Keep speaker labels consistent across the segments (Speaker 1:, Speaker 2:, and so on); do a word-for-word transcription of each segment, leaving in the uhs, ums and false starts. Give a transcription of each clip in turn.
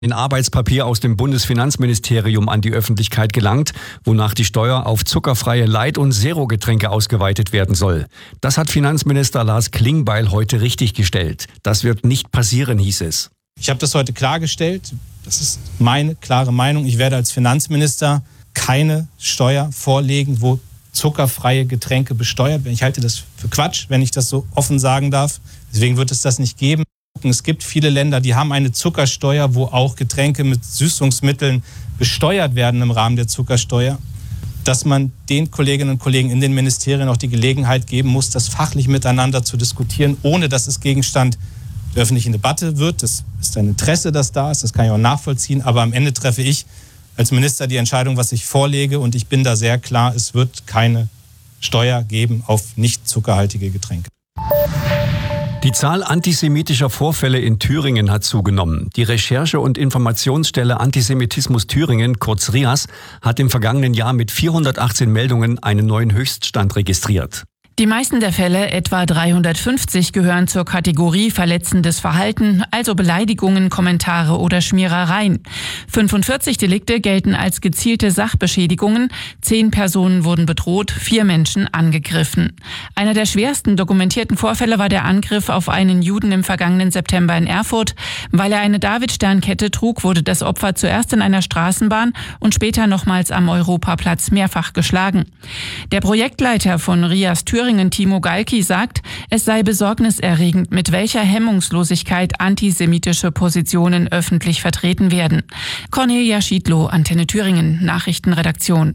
Speaker 1: Ein Arbeitspapier aus dem Bundesfinanzministerium an die Öffentlichkeit gelangt, wonach die Steuer auf zuckerfreie Light- und Zero-Getränke ausgeweitet werden soll. Das hat Finanzminister Lars Klingbeil heute richtiggestellt. Das wird nicht passieren, hieß es.
Speaker 2: Ich habe das heute klargestellt. Das ist meine klare Meinung. Ich werde als Finanzminister keine Steuer vorlegen, wo zuckerfreie Getränke besteuert werden. Ich halte das für Quatsch, wenn ich das so offen sagen darf. Deswegen wird es das nicht geben. Es gibt viele Länder, die haben eine Zuckersteuer, wo auch Getränke mit Süßungsmitteln besteuert werden im Rahmen der Zuckersteuer. Dass man den Kolleginnen und Kollegen in den Ministerien auch die Gelegenheit geben muss, das fachlich miteinander zu diskutieren, ohne dass es Gegenstand der öffentlichen Debatte wird. Das ist ein Interesse, das da ist, das kann ich auch nachvollziehen. Aber am Ende treffe ich als Minister die Entscheidung, was ich vorlege. Und ich bin da sehr klar, es wird keine Steuer geben auf nicht zuckerhaltige Getränke.
Speaker 1: Die Zahl antisemitischer Vorfälle in Thüringen hat zugenommen. Die Recherche- und Informationsstelle Antisemitismus Thüringen, kurz R I A S, hat im vergangenen Jahr mit vierhundertachtzehn Meldungen einen neuen Höchststand registriert.
Speaker 3: Die meisten der Fälle, etwa dreihundertfünfzig, gehören zur Kategorie verletzendes Verhalten, also Beleidigungen, Kommentare oder Schmierereien. fünfundvierzig Delikte gelten als gezielte Sachbeschädigungen, zehn Personen wurden bedroht, vier Menschen angegriffen. Einer der schwersten dokumentierten Vorfälle war der Angriff auf einen Juden im vergangenen September in Erfurt. Weil er eine Davidsternkette trug, wurde das Opfer zuerst in einer Straßenbahn und später nochmals am Europaplatz mehrfach geschlagen. Der Projektleiter von R I A S Thüringen, Timo Galki, sagt, es sei besorgniserregend, mit welcher Hemmungslosigkeit antisemitische Positionen öffentlich vertreten werden. Cornelia Schiedlow, Antenne Thüringen, Nachrichtenredaktion.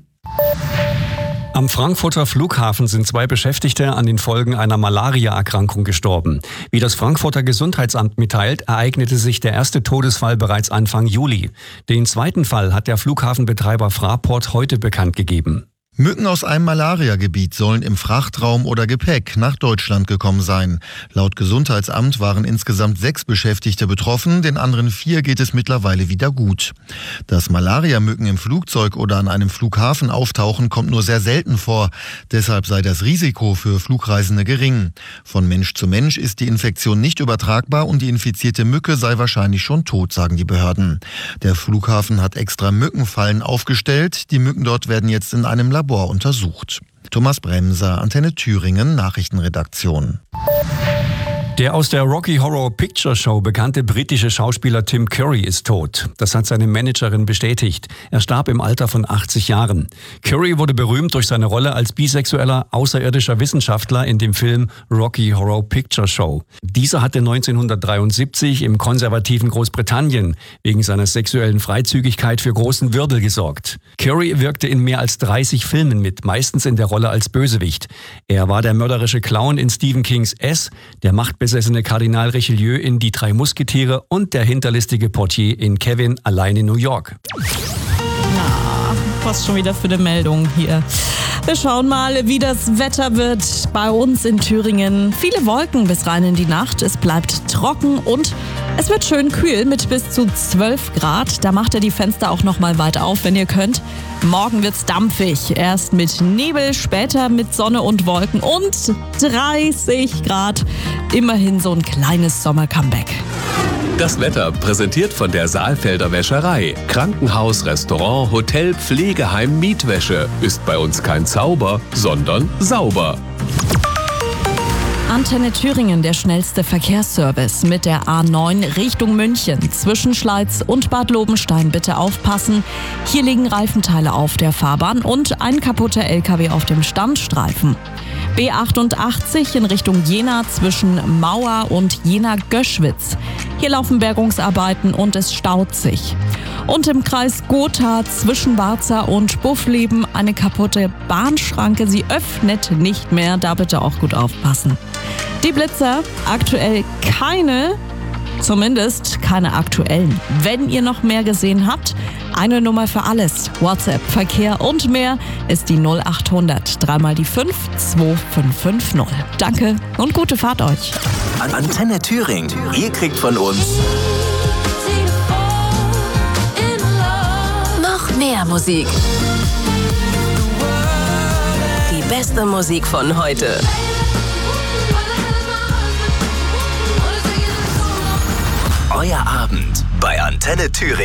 Speaker 1: Am Frankfurter Flughafen sind zwei Beschäftigte an den Folgen einer Malaria-Erkrankung gestorben. Wie das Frankfurter Gesundheitsamt mitteilt, ereignete sich der erste Todesfall bereits Anfang Juli. Den zweiten Fall hat der Flughafenbetreiber Fraport heute bekannt gegeben.
Speaker 4: Mücken aus einem Malariagebiet sollen im Frachtraum oder Gepäck nach Deutschland gekommen sein. Laut Gesundheitsamt waren insgesamt sechs Beschäftigte betroffen, den anderen vier geht es mittlerweile wieder gut. Dass Malariamücken im Flugzeug oder an einem Flughafen auftauchen, kommt nur sehr selten vor. Deshalb sei das Risiko für Flugreisende gering. Von Mensch zu Mensch ist die Infektion nicht übertragbar und die infizierte Mücke sei wahrscheinlich schon tot, sagen die Behörden. Der Flughafen hat extra Mückenfallen aufgestellt. Die Mücken dort werden jetzt in einem Labor untersucht. Thomas Bremser, Antenne Thüringen, Nachrichtenredaktion.
Speaker 1: Der aus der Rocky Horror Picture Show bekannte britische Schauspieler Tim Curry ist tot. Das hat seine Managerin bestätigt. Er starb im Alter von achtzig Jahren. Curry wurde berühmt durch seine Rolle als bisexueller, außerirdischer Wissenschaftler in dem Film Rocky Horror Picture Show. Dieser hatte neunzehnhundertdreiundsiebzig im konservativen Großbritannien wegen seiner sexuellen Freizügigkeit für großen Wirbel gesorgt. Curry wirkte in mehr als dreißig Filmen mit, meistens in der Rolle als Bösewicht. Er war der mörderische Clown in Stephen Kings S, der machtbesessene Kardinal Richelieu in Die drei Musketiere und der hinterlistige Portier in Kevin allein in New York.
Speaker 5: Na, was schon wieder für eine Meldung hier. Wir schauen mal, wie das Wetter wird bei uns in Thüringen. Viele Wolken bis rein in die Nacht. Es bleibt trocken und es wird schön kühl mit bis zu zwölf Grad. Da macht ihr die Fenster auch noch mal weit auf, wenn ihr könnt. Morgen wird's dampfig. Erst mit Nebel, später mit Sonne und Wolken und dreißig Grad. Immerhin so ein kleines Sommer-Comeback.
Speaker 6: Das Wetter präsentiert von der Saalfelder Wäscherei. Krankenhaus, Restaurant, Hotel, Pflegeheim, Mietwäsche. Ist bei uns kein Zauber, sondern sauber.
Speaker 5: Antenne Thüringen, der schnellste Verkehrsservice mit der A neun Richtung München. Zwischen Schleiz und Bad Lobenstein bitte aufpassen. Hier liegen Reifenteile auf der Fahrbahn und ein kaputter L K W auf dem Standstreifen. B achtundachtzig in Richtung Jena zwischen Mauer und Jena-Göschwitz. Hier laufen Bergungsarbeiten und es staut sich. Und im Kreis Gotha zwischen Barza und Buffleben eine kaputte Bahnschranke. Sie öffnet nicht mehr, da bitte auch gut aufpassen. Die Blitzer, aktuell keine, zumindest keine aktuellen. Wenn ihr noch mehr gesehen habt, eine Nummer für alles. WhatsApp, Verkehr und mehr ist die null achthundert, dreimal die fünf, zwei fünf fünf null. Danke und gute Fahrt euch.
Speaker 7: Antenne Thüringen, ihr kriegt von uns
Speaker 8: noch mehr Musik. Die beste Musik von heute.
Speaker 7: Euer Abend bei Antenne Thüringen.